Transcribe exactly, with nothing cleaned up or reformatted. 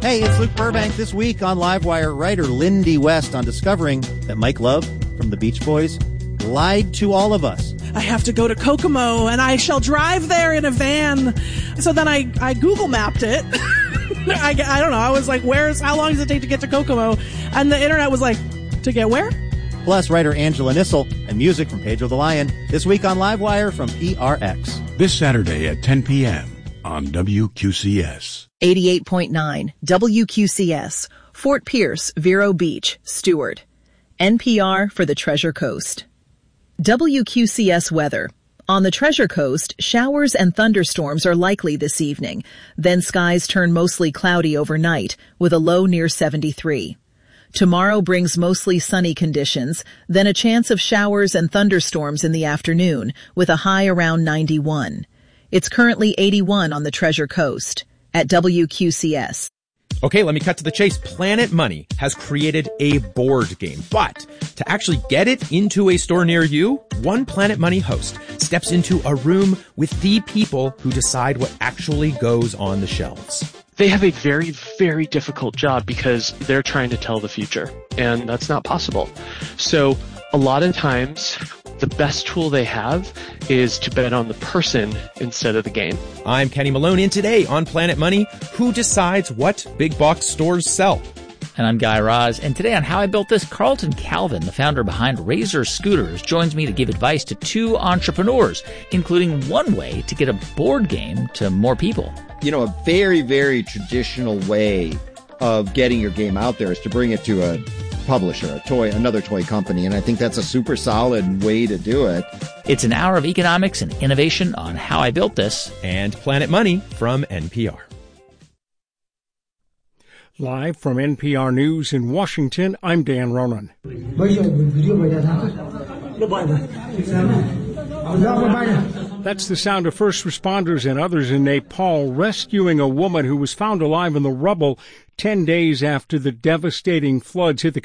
Hey, it's Luke Burbank. This week on Livewire, writer Lindy West on discovering that Mike Love from the Beach Boys lied to all of us. I have to go to Kokomo, and I shall drive there in a van. So then I, I Google mapped it. I, I don't know. I was like, where's, how long does it take to get to Kokomo? And the internet was like, to get where? Plus, writer Angela Nissel and music from Pedro the Lion. This week on Livewire from P R X. This Saturday at ten p.m. on W Q C S. eighty-eight point nine W Q C S, Fort Pierce, Vero Beach, Stewart. N P R for the Treasure Coast. W Q C S weather. On the Treasure Coast, showers and thunderstorms are likely this evening. Then skies turn mostly cloudy overnight, with a low near seventy-three. Tomorrow brings mostly sunny conditions, then a chance of showers and thunderstorms in the afternoon, with a high around ninety-one. It's currently eighty-one on the Treasure Coast. At W Q C S. Okay, let me cut to the chase. Planet Money has created a board game, but to actually get it into a store near you, one Planet Money host steps into a room with the people who decide what actually goes on the shelves. They have a very, very difficult job because they're trying to tell the future, and that's not possible. So a lot of times, the best tool they have is to bet on the person instead of the game. I'm Kenny Malone, and today on Planet Money, who decides what big box stores sell? And I'm Guy Raz, and today on How I Built This, Carlton Calvin, the founder behind Razor Scooters, joins me to give advice to two entrepreneurs, including one way to get a board game to more people. You know, a very, very traditional way of getting your game out there is to bring it to a publisher, a toy, another toy company, and I think that's a super solid way to do it. It's an hour of economics and innovation on How I Built This. And Planet Money from N P R. Live from N P R News in Washington, I'm Dan Ronan. That's the sound of first responders and others in Nepal rescuing a woman who was found alive in the rubble ten days after the devastating floods hit the